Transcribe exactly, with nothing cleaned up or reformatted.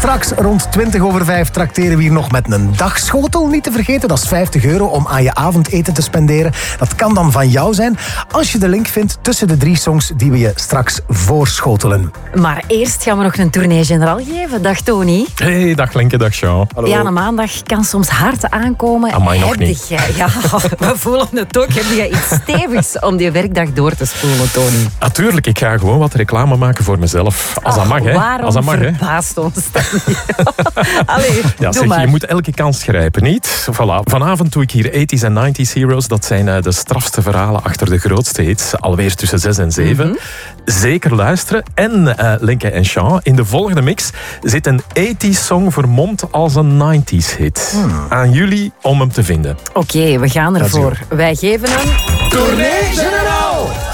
Straks rond twintig over vijf trakteren we hier nog met een dagschotel. Niet te vergeten, dat is vijftig euro om aan je avondeten te spenderen. Dat kan dan van jou zijn als je de link vindt tussen de drie songs die we je straks voorschotelen. Maar eerst gaan we nog een tournee-generaal geven. Dag Tony. Hey, dag Lenke, dag Jean. Hallo. Ja, een maandag kan soms hard aankomen. Amai, nog Heb niet. Jij, ja, we voelen het ook. Heb jij iets stevigs om die werkdag door te spoelen, Tony? Natuurlijk, ik ga gewoon wat reclame maken voor mezelf. Als dat mag, hè. Waarom Als dat mag, hè. verbaast ons dat niet? Allee, Ja, doe zeg, maar. je moet elke kans grijpen, niet? Voilà. Vanavond doe ik hier tachtiger en negentiger Heroes. Dat zijn uh, de strafste verhalen achter de grootste hits. Alweer tussen zes en zeven. Mm-hmm. Zeker luisteren. En uh, Lenke en Jean, in de volgende mix zit een tachtiger song vermomd als een negentiger hit. Hmm. Aan jullie om hem te vinden. Oké, okay, we gaan ervoor. Wij geven hem... Tournee Generaal!